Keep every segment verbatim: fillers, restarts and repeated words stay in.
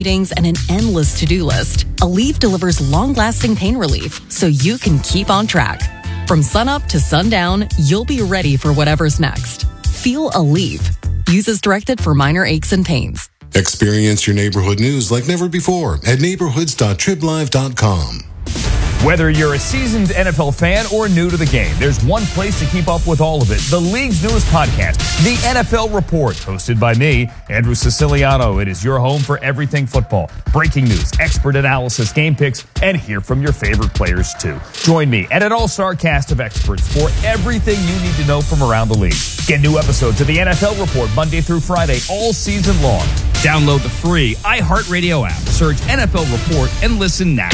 meetings and an endless to-do list, Aleve delivers long-lasting pain relief so you can keep on track. From sunup to sundown, you'll be ready for whatever's next. Feel Aleve. Use as directed for minor aches and pains. Experience your neighborhood news like never before at neighborhoods dot trib live dot com. Whether you're a seasoned N F L fan or new to the game, there's one place to keep up with all of it. The league's newest podcast, The N F L Report, hosted by me, Andrew Siciliano. It is your home for everything football. Breaking news, expert analysis, game picks, and hear from your favorite players, too. Join me and an all-star cast of experts for everything you need to know from around the league. Get new episodes of The N F L Report Monday through Friday all season long. Download the free iHeartRadio app, search N F L Report, and listen now.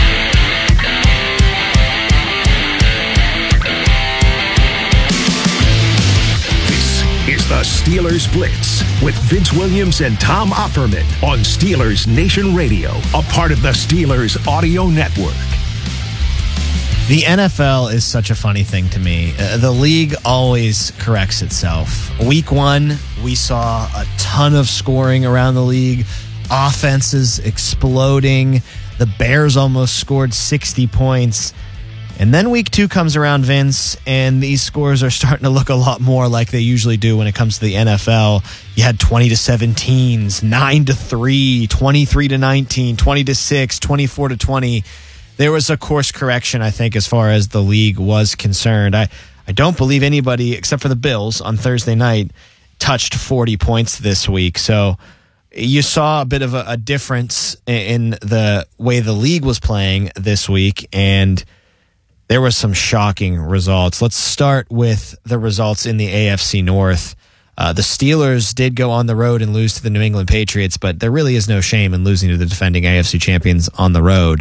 Is the Steelers Blitz with Vince Williams and Tom Opperman on Steelers Nation Radio, a part of the Steelers Audio Network. The N F L is such a funny thing to me. Uh, the league always corrects itself. Week one, we saw a ton of scoring around the league, offenses exploding. The Bears almost scored sixty points. And then week two comes around, Vince, and these scores are starting to look a lot more like they usually do when it comes to the N F L. You had twenty to seventeens, nine to three, twenty-three to nineteen, twenty to six, twenty-four to twenty. There was a course correction, I think, as far as the league was concerned. I, I don't believe anybody, except for the Bills on Thursday night, touched forty points this week. So you saw a bit of a, a difference in the way the league was playing this week, and there were some shocking results. Let's start with the results in the A F C North. Uh, the Steelers did go on the road and lose to the New England Patriots, but there really is no shame in losing to the defending A F C champions on the road.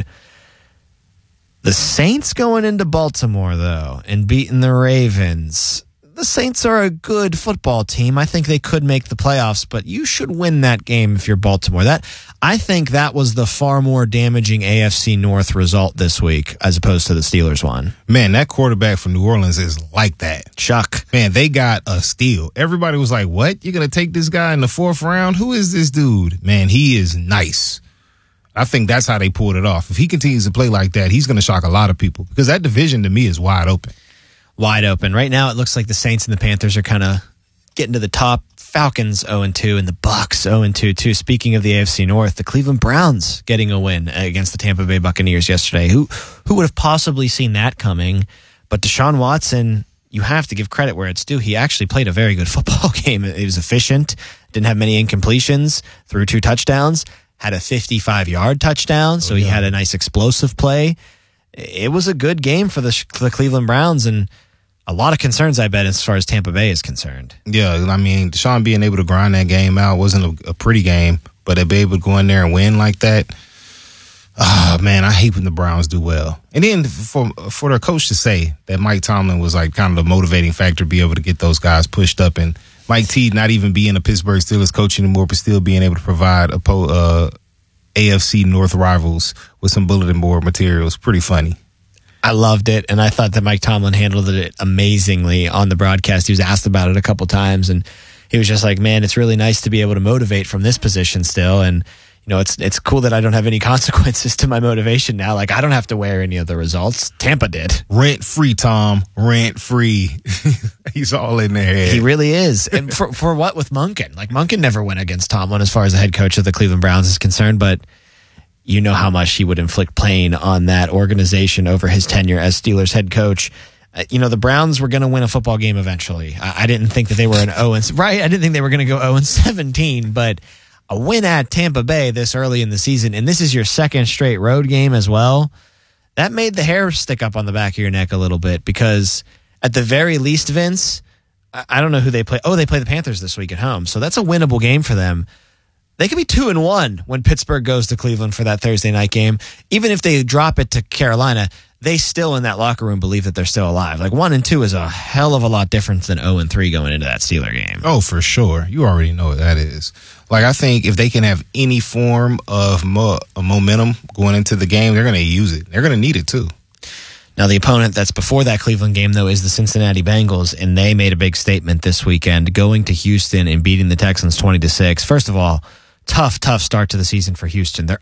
The Saints going into Baltimore, though, and beating the Ravens. The Saints are a good football team. I think they could make the playoffs, but you should win that game if you're Baltimore. That I think that was the far more damaging A F C North result this week as opposed to the Steelers one. Man, that quarterback from New Orleans is like that. Chuck. Man, they got a steal. Everybody was like, what? You're going to take this guy in the fourth round? Who is this dude? Man, he is nice. I think that's how they pulled it off. If he continues to play like that, he's going to shock a lot of people because that division to me is wide open. Wide open. Right now, it looks like the Saints and the Panthers are kind of getting to the top. Falcons oh and two and the Bucs oh and two, too. Speaking of the A F C North, the Cleveland Browns getting a win against the Tampa Bay Buccaneers yesterday. Who who would have possibly seen that coming? But Deshaun Watson, you have to give credit where it's due. He actually played a very good football game. He was efficient, didn't have many incompletions, threw two touchdowns, had a fifty-five-yard touchdown, so oh, yeah. he had a nice explosive play. It was a good game for the, for the Cleveland Browns, and a lot of concerns, I bet, as far as Tampa Bay is concerned. Yeah, I mean, Deshaun being able to grind that game out wasn't a, a pretty game, but to be able to go in there and win like that, oh, man, I hate when the Browns do well. And then for for their coach to say that Mike Tomlin was like kind of the motivating factor to be able to get those guys pushed up, and Mike T not even being a Pittsburgh Steelers coach anymore, but still being able to provide a uh, A F C North rivals with some bulletin board materials. Pretty funny. I loved it, and I thought that Mike Tomlin handled it amazingly on the broadcast. He was asked about it a couple times, and he was just like, man, it's really nice to be able to motivate from this position still, and you know, it's it's cool that I don't have any consequences to my motivation now. Like, I don't have to wear any of the results. Tampa did. Rent-free, Tom. Rent-free. He's all in there. He really is. And for, for what with Monken? Like, Monken never went against Tomlin as far as the head coach of the Cleveland Browns is concerned, but you know how much he would inflict pain on that organization over his tenure as Steelers head coach. Uh, you know, the Browns were going to win a football game eventually. I, I didn't think that they were an oh and right. I didn't think they were going to go oh and seventeen, but a win at Tampa Bay this early in the season, and this is your second straight road game as well. That made the hair stick up on the back of your neck a little bit because at the very least, Vince, I, I don't know who they play. Oh, they play the Panthers this week at home, so that's a winnable game for them. They could be two and one when Pittsburgh goes to Cleveland for that Thursday night game. Even if they drop it to Carolina, they still in that locker room believe that they're still alive. Like one and two is a hell of a lot different than oh and three going into that Steeler game. Oh, for sure. You already know what that is. Like, I think if they can have any form of mo- momentum going into the game, they're going to use it. They're going to need it too. Now, the opponent that's before that Cleveland game, though, is the Cincinnati Bengals, and they made a big statement this weekend going to Houston and beating the Texans twenty to six. First of all, tough, tough start to the season for Houston. They're